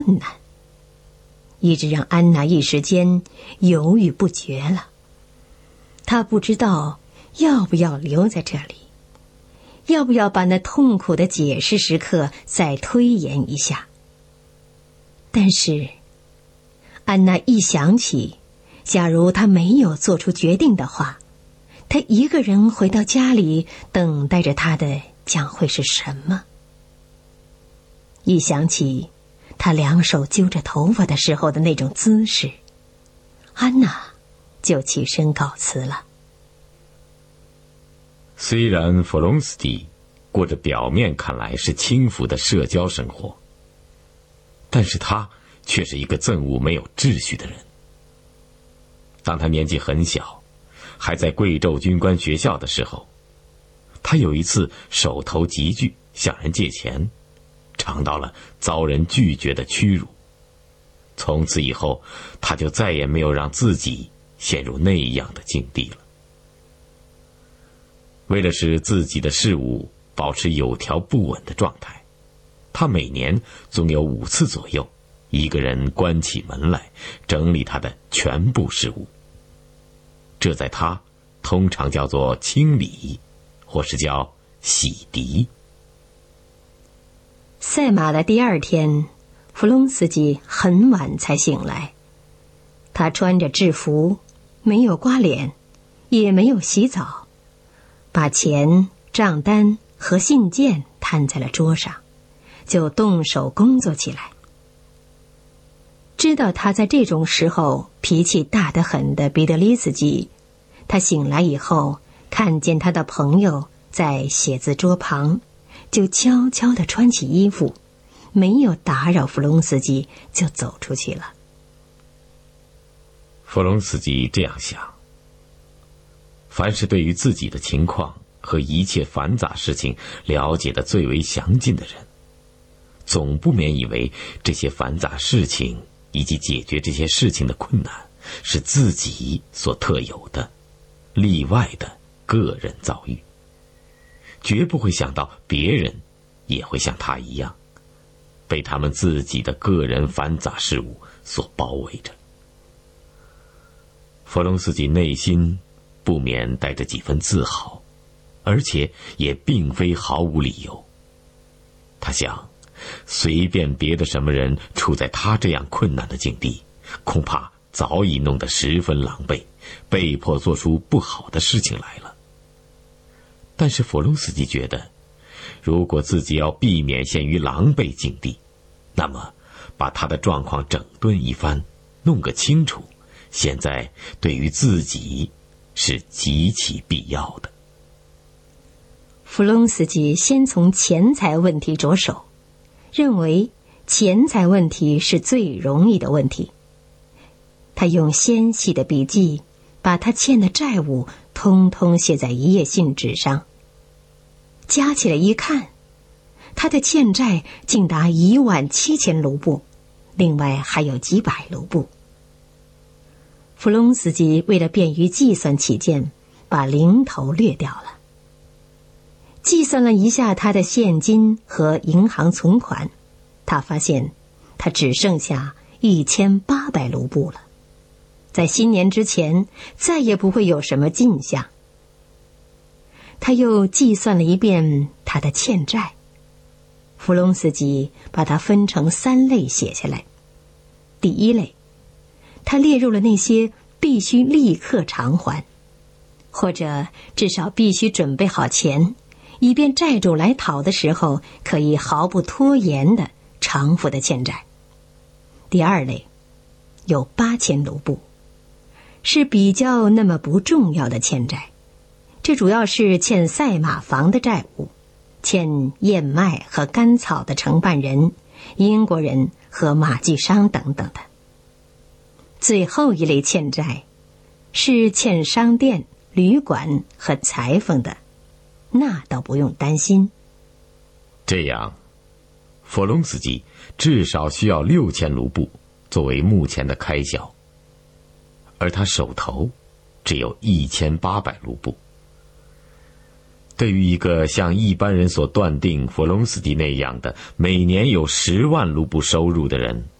困难，一直让安娜一时间犹豫不决了。她不知道要不要留在这里，要不要把那痛苦的解释时刻再推延一下。但是安娜一想起，假如她没有做出决定的话，她一个人回到家里等待着她的将会是什么？一想起她两手揪着头发的时候的那种姿势，安娜就起身告辞了。 虽然弗隆斯基过着表面看来是轻浮的社交生活，但是他却是一个憎恶没有秩序的人。当他年纪很小，还在贵胄军官学校的时候，他有一次手头拮据，向人借钱，尝到了遭人拒绝的屈辱。从此以后，他就再也没有让自己陷入那样的境地了。为了使自己的事务保持有条不紊的状态，他每年总有5次左右，一个人关起门来整理他的全部事务。这在他通常叫做清理，或是叫洗涤。 赛马的第2天，弗隆斯基很晚才醒来。他穿着制服，没有刮脸，也没有洗澡，把钱、账单和信件摊在了桌上，就动手工作起来。知道他在这种时候脾气大得很的彼得里斯基，他醒来以后看见他的朋友在写字桌旁，就悄悄地穿起衣服，没有打扰弗隆斯基，就走出去了。 弗隆斯基这样想，凡是对于自己的情况和一切繁杂事情了解得最为详尽的人，总不免以为这些繁杂事情以及解决这些事情的困难是自己所特有的、例外的个人遭遇，绝不会想到别人也会像他一样，被他们自己的个人繁杂事物所包围着。弗隆斯基内心不免带着几分自豪，而且也并非毫无理由。他想，随便别的什么人处在他这样困难的境地，恐怕早已弄得十分狼狈，被迫做出不好的事情来了。但是弗隆斯基觉得，如果自己要避免陷于狼狈境地，那么把他的状况整顿一番，弄个清楚，现在对于自己是极其必要的。 弗隆斯基先从钱财问题着手，认为钱财问题是最容易的问题。他用纤细的笔记把他欠的债务通通写在一页信纸上，加起来一看，他的欠债竟达17000卢布，另外还有几百卢布。弗隆斯基为了便于计算起见，把零头略掉了。计算了一下他的现金和银行存款，他发现他只剩下1800卢布了。在新年之前，再也不会有什么进项。他又计算了一遍他的欠债，弗隆斯基把它分成3类写下来。第1类，他列入了那些必须立刻偿还，或者至少必须准备好钱，以便债主来讨的时候可以毫不拖延地偿付的欠债。第2类，有8000卢布，是比较那么不重要的欠债，这主要是欠赛马房的债务，欠燕麦和甘草的承办人、英国人和马具商等等的。最后一类欠债是欠商店、旅馆和裁缝的，那倒不用担心。 这样，弗隆斯基至少需要6000卢布作为目前的开销，而他手头只有1800卢布。 对于一个像一般人所断定弗隆斯基那样的每年有10万卢布收入的人，